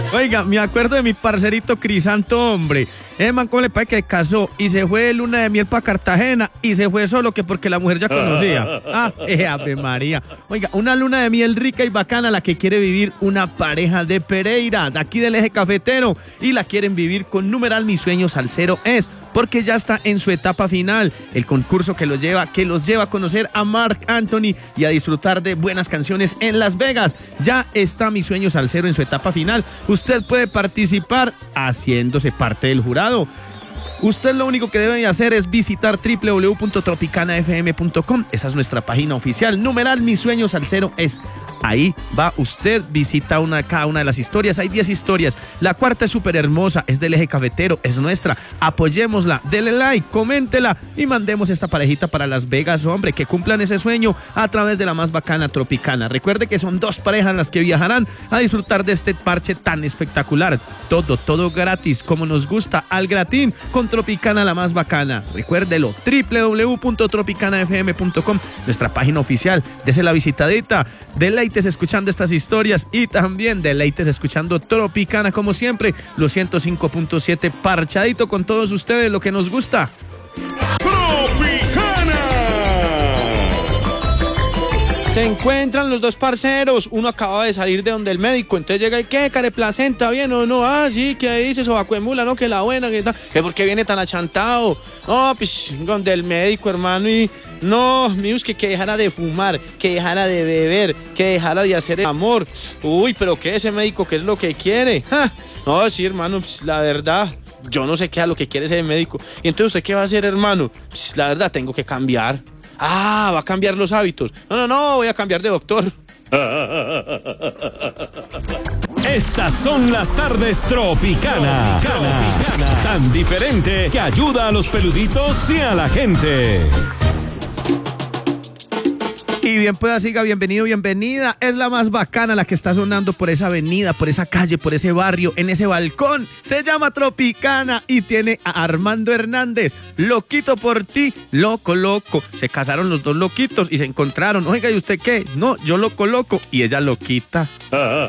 Oiga, me acuerdo de mi parcerito Crisanto, hombre. Man, ¿cómo le parece que casó y se fue de luna de miel para Cartagena y se fue solo que porque la mujer ya conocía? Ave María. Oiga, una luna de miel rica y bacana la que quiere vivir una pareja de Pereira, de aquí del eje cafetero, y la quieren vivir con numeral Mi Sueño Salsero es, porque ya está en su etapa final, el concurso que los lleva a conocer a Marc Anthony y a disfrutar de buenas canciones en Las Vegas. Ya está Mi Sueño Salsero en su etapa final. Usted puede participar haciéndose parte del jurado. Usted lo único que debe hacer es visitar www.tropicanafm.com. Esa es nuestra página oficial. Numeral Mi Sueño Salsero es. Ahí va usted, visita cada una de las historias. Hay 10 historias. La cuarta es súper hermosa, es del eje cafetero, es nuestra. Apoyémosla, dele like, coméntela y mandemos esta parejita para Las Vegas, hombre, que cumplan ese sueño a través de la más bacana Tropicana. Recuerde que son 2 parejas las que viajarán a disfrutar de este parche tan espectacular. Todo gratis, como nos gusta al gratín, con Tropicana la más bacana. Recuérdelo, www.tropicanafm.com, nuestra página oficial. Dese la visitadita, deleites escuchando estas historias y también deleites escuchando Tropicana, como siempre, los 105.7, parchadito con todos ustedes, lo que nos gusta. Se encuentran los 2 parceros, uno acaba de salir de donde el médico, entonces llega y ¿qué? ¿Careplacenta? ¿Bien o no? Ah, sí, ¿qué dice? Sobacuemula, ¿no? Que la buena, que tal. ¿Por qué viene tan achantado? No, pues, donde el médico, hermano, y no, míos, que dejara de fumar, que dejara de beber, que dejara de hacer el amor. Uy, pero ¿qué ese médico? ¿Qué es lo que quiere? ¡Ja! No, sí, hermano, pues, la verdad, yo no sé qué es lo que quiere ese médico. ¿Y entonces usted qué va a hacer, hermano? Pues, la verdad, tengo que cambiar. Ah, va a cambiar los hábitos. No, voy a cambiar de doctor. Estas son las tardes Tropicana. Tan diferente que ayuda a los peluditos y a la gente. Y bien pueda, siga, bienvenido, bienvenida. Es la más bacana la que está sonando por esa avenida, por esa calle, por ese barrio, en ese balcón. Se llama Tropicana y tiene a Armando Hernández. Loquito por ti, loco. Se casaron los 2 loquitos y se encontraron. Oiga, ¿y usted qué? No, yo loco y ella loquita.